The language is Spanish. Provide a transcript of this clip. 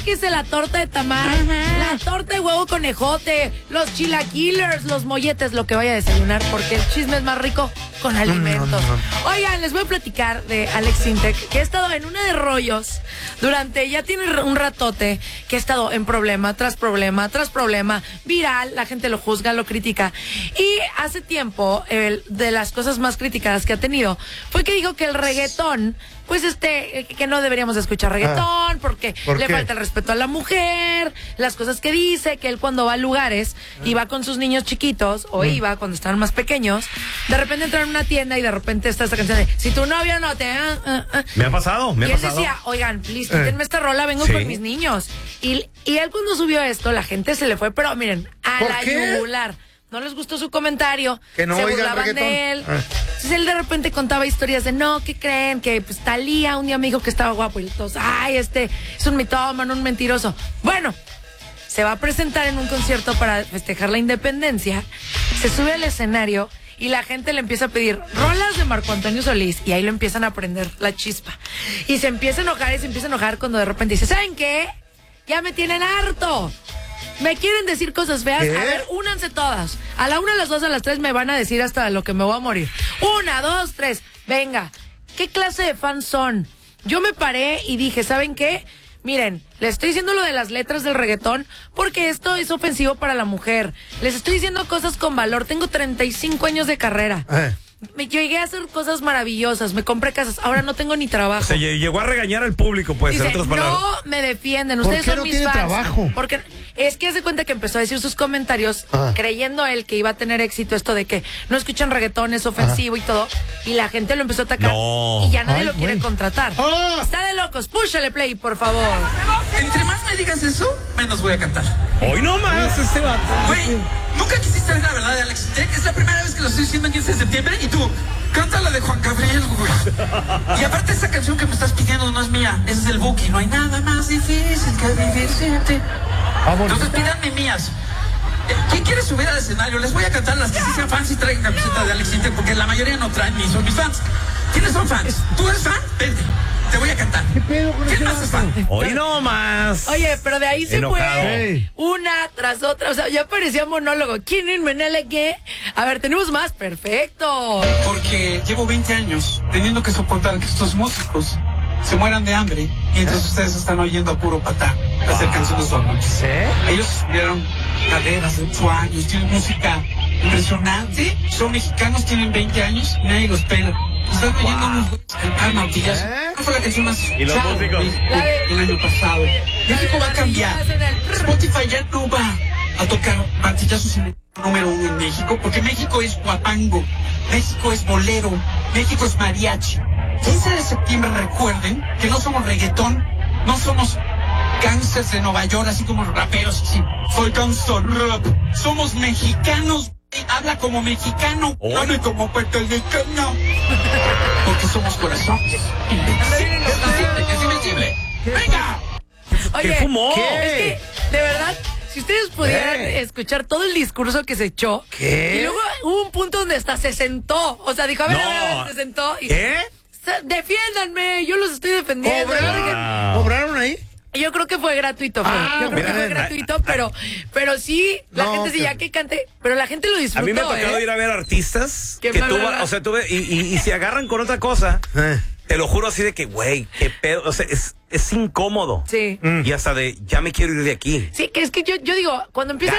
Bájese la torta de tamal, la torta de huevo con ejote, los chilaquilers, los molletes, lo que vaya a desayunar, porque el chisme es más rico con alimentos. Oigan, les voy a platicar de Alex Sintek, que ha estado en una de rollos ya tiene un ratote, que ha estado en problema tras problema, viral, la gente lo juzga, lo critica. Y hace tiempo, de las cosas más criticadas que ha tenido, fue que dijo que el reggaetón, pues que no deberíamos escuchar reggaetón, porque le falta el respeto a la mujer, las cosas que dice, que él cuando va a lugares y va con sus niños chiquitos, o iba cuando estaban más pequeños, de repente entra en una tienda y de repente está esta canción de si tu novio no te... Me ha pasado. Y él decía, oigan, please, quítenme esta rola, vengo con mis niños. Y él cuando subió esto, la gente se le fue, pero miren, a la yugular. No les gustó su comentario, que no se oigan burlaban reggaetón de él. Entonces él de repente contaba historias de ¿qué creen? Que pues Thalía un día me dijo que estaba guapo y todos, es un mitómano, un mentiroso. Bueno, se va a presentar en un concierto para festejar la independencia, se sube al escenario y la gente le empieza a pedir rolas de Marco Antonio Solís y ahí lo empiezan a prender la chispa. Y se empieza a enojar cuando de repente dice, ¿saben qué? Ya me tienen harto. Me quieren decir cosas feas. ¿Qué? A ver, únanse todas. A la 1, a las 2, a las 3 me van a decir hasta lo que me voy a morir. 1, 2, 3. Venga. ¿Qué clase de fans son? Yo me paré y dije, ¿saben qué? Miren, les estoy diciendo lo de las letras del reggaetón porque esto es ofensivo para la mujer. Les estoy diciendo cosas con valor. Tengo 35 años de carrera. Me llegué a hacer cosas maravillosas, me compré casas, ahora no tengo ni trabajo. O sea, llegó a regañar al público, pues, dice, en otras palabras. No me defienden, ustedes son mis fans. Trabajo? Porque es que hace cuenta que empezó a decir sus comentarios, creyendo él que iba a tener éxito esto de que no escuchan reggaetón, es ofensivo y todo, y la gente lo empezó a atacar y ya nadie lo quiere contratar. Está de locos, púchale play, por favor. Entre más me digas eso, menos voy a cantar. Hoy no más este vato. Güey, nunca quisiste ver la verdad de Alex Sintek. Es la primera vez que lo estoy diciendo el 15 de septiembre y tú, canta la de Juan Gabriel, güey. Y aparte esa canción que me estás pidiendo no es mía, es del Buki. No hay nada más difícil que vivir sin ti. Entonces pídanme mías. ¿Quién quiere subir al escenario? Les voy a cantar las que sí sean fans y traigan camiseta de Alex Sintek, porque la mayoría no traen ni son mis fans. ¿Quiénes son fans? ¿Tú eres fan? Vente, te voy a cantar. ¿Qué pedo con ¿Quién más es fan? Hoy no más. Oye, pero de ahí se Enojado. fue una tras otra, o sea, ya parecía monólogo. ¿Quién en Menele qué? A ver, tenemos más, perfecto. Porque llevo 20 años teniendo que soportar que estos músicos se mueran de hambre y entonces ustedes están oyendo a puro patá hacer canciones románticas. Ellos vieron carreras de 8 años, tienen música impresionante, son mexicanos, tienen 20 años y nadie los pela. Están oyendo unos cantar martillazo. ¿Cuál fue la canción más escuchada el año pasado? México va a cambiar. Spotify ya no va a tocar martillazos en el número 1 en México, porque México es guapango, México es bolero, México es mariachi. 15 de septiembre, recuerden que no somos reggaetón, no somos gangsters de Nueva York, así como raperos, así. Soy gangster rap. Somos mexicanos. Habla como mexicano, hable como puertorriqueño. Porque somos corazones. Es invencible. ¡Venga! Oye, ¿Qué fumó? Es que, de verdad, si ustedes pudieran escuchar todo el discurso que se echó. ¿Qué? Y luego hubo un punto donde hasta se sentó. O sea, dijo, a ver, se sentó. Y, ¿Qué? defiéndanme, yo los estoy defendiendo. ¿Cobraron ahí? Yo creo que fue gratuito, Fred. Yo creo que fue gratuito, pero sí, la gente sí, ya que cante, pero la gente lo disfrutó. A mí me ha tocado ir a ver artistas que y si agarran con otra cosa, te lo juro así de que, güey, qué pedo, o sea, es incómodo. Sí. Y hasta de, ya me quiero ir de aquí. Sí, que es que yo digo, cuando empieza